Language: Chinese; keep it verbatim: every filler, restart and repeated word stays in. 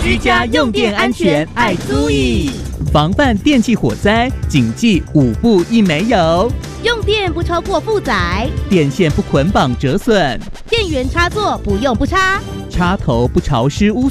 居家用电安全爱注意， 防范电器火灾，谨记五不一没有： 用电不超过负载， 电线不捆绑折损， 电源插座不用不插， 插头不潮湿污